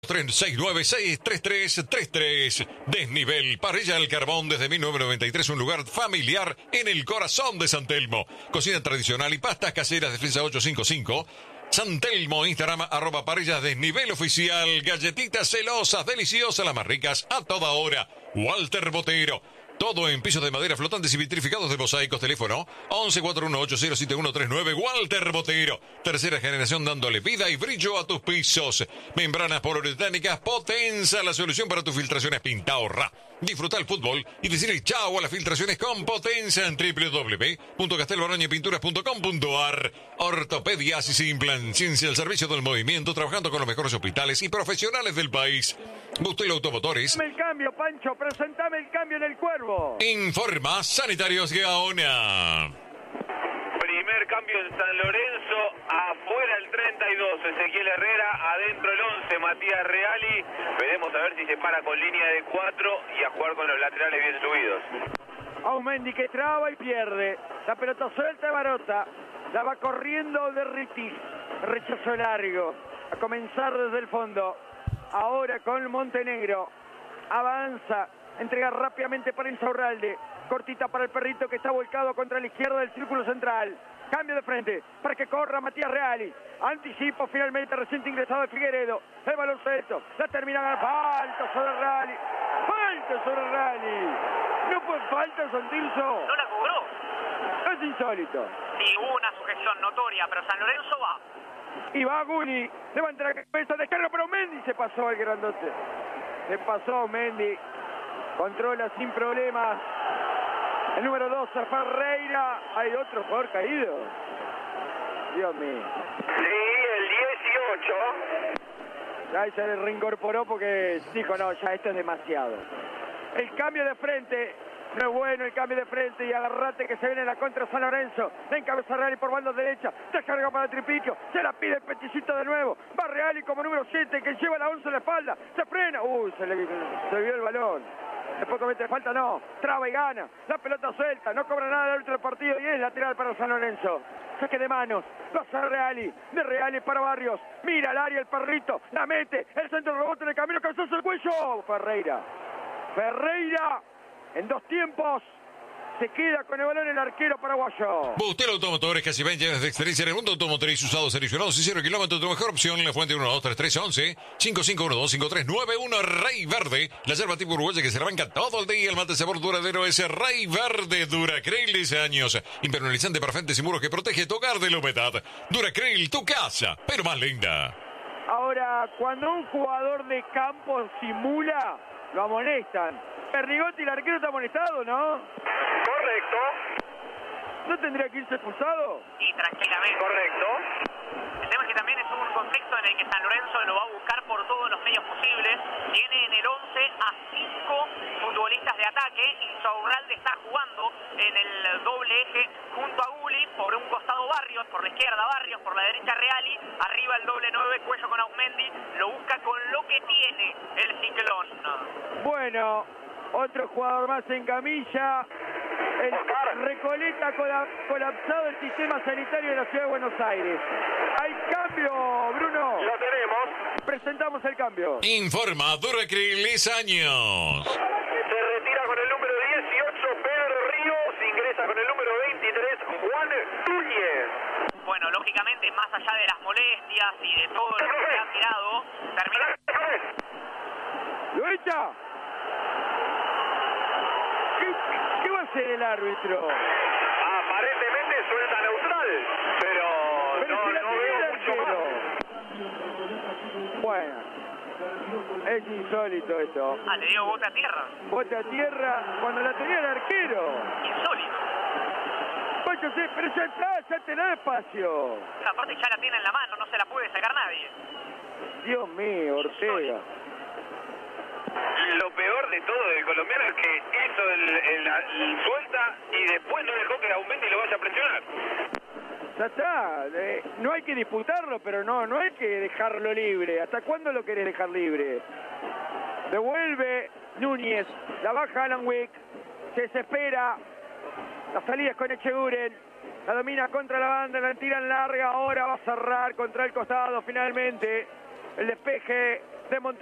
36963333. Desnivel Parrilla del Carbón desde 1993, un lugar familiar en el corazón de San Telmo. Cocina tradicional y pastas caseras, Defensa 855. San Telmo, Instagram, @parrillas desnivel oficial. Galletitas celosas, deliciosas, las más ricas a toda hora. Walter Botero. Todo en pisos de madera flotantes y vitrificados de mosaicos. Teléfono 1141807139. Walter Botero. Tercera generación dándole vida y brillo a tus pisos. Membranas poliuretánicas Potenza. La solución para tus filtraciones. Pinta, ahorra. Disfruta el fútbol y decirle chao a las filtraciones con Potenza en www.castelbarañepinturas.com.ar. Ortopedias y Implant. Ciencia al servicio del movimiento, trabajando con los mejores hospitales y profesionales del país. Bustelo Automotores. Presentame el cambio, Pancho. Presentame el cambio en el Cuervo. Informa Sanitarios Gaona. Primer cambio en San Lorenzo, afuera el 32, Ezequiel Herrera, adentro el 11, Matías Reali. Veremos a ver si se para con línea de 4 y a jugar con los laterales bien subidos. Aumendi que traba y pierde. La pelota suelta de Barota. La va corriendo de Ritis. Rechazo largo. A comenzar desde el fondo. Ahora con Montenegro. Avanza. Entrega rápidamente para Insaurralde. Cortita para el perrito que está volcado contra la izquierda del círculo central. Cambio de frente para que corra Matías Reali. Anticipo finalmente reciente ingresado de Figueredo. El balón suelto. La termina ganando. Falta sobre Reali. Falta sobre Reali. No fue falta, Santilso. No la cobró. Es insólito. Sí, hubo una sujeción notoria, pero San Lorenzo va. Y va Guli. Levanta la cabeza, descarga, pero Mendy se pasó al grandote. Se pasó Mendy. Controla sin problemas. El número 2, Ferreira. Hay otro jugador caído. Dios mío. Sí, el 18. Ahí se le reincorporó porque dijo, no, ya esto es demasiado. El cambio de frente. No es bueno el cambio de frente y agarrate que se viene la contra San Lorenzo. Encabeza Reali por banda derecha. Descarga para Tripiquio. Se la pide el Peticito de nuevo. Va Reali como número 7 que lleva la 11 en la espalda. Se frena. Se vio el balón. Después comete falta, no. Traba y gana. La pelota suelta. No cobra nada el árbitro del partido y es lateral para San Lorenzo. Saque de manos. Lo hace Reali. De Reali para Barrios. Mira al área el perrito. La mete. El centro rebote en el camino. Cabezazo el cuello. Ferreira. En 2 tiempos se queda con el balón el arquero paraguayo. Bustelo Automotores, casi 20 años de experiencia en el mundo automotriz, usados, seleccionados y 0 kilómetros. Tu mejor opción en la fuente 123311 55125391. Rey Verde, la yerba tipo uruguaya que se arranca todo el día. El mate sabor duradero es Rey Verde. Duracril, 10 años. Impermeabilizante para frentes y muros que protege tu hogar de la humedad. Duracril, tu casa, pero más linda. Ahora, cuando un jugador de campo simula, lo amonestan. Perrigotti, el arquero, está amonestado, ¿no? Correcto. ¿No tendría que irse expulsado? Y tranquilamente. Correcto. El tema es que también es un conflicto en el que San Lorenzo lo va a buscar por todos los medios posibles. Tiene en el 11 a 5 futbolistas de ataque. Insaurralde está jugando en el doble eje junto a Guli. Por un costado Barrios, por la izquierda Barrios, por la derecha Reali. Arriba el doble 9, Cuello con Aumendi. Lo busca con lo que tiene el Ciclón. Bueno, otro jugador más en camilla. El Recoleta colapsado el sistema sanitario de la ciudad de Buenos Aires. Hay cambio, Bruno. Lo tenemos. Presentamos el cambio. Informa Duracril, 10 años. Se retira con el número 18, Pedro Ríos. Ingresa con el número 23, Juan Núñez. Bueno, lógicamente, más allá de las molestias y de todo lo que se ha tirado, termina... ¡Lo echa! ¿Qué va a hacer el árbitro? Aparentemente suelta neutral, pero si la no tenía el veo mucho arquero. más. Bueno, es insólito esto. le dio bote a tierra. Bote a tierra cuando la tenía el arquero. Insólito. Pancho, sí, pero ya está, ya tenés espacio. Aparte ya la tiene en la mano, no se la puede sacar nadie. Dios mío, Ortega. Lo peor de todo del colombiano es que hizo el suelta y después no dejó que Aumendi lo vaya a presionar. Ya está, no hay que disputarlo, pero no hay que dejarlo libre. ¿Hasta cuándo lo querés dejar libre? Devuelve Núñez, la baja Alan Wick, se desespera, la salida es con Echeguren, la domina contra la banda, la tiran larga, ahora va a cerrar contra el costado finalmente, el despeje de Montevideo.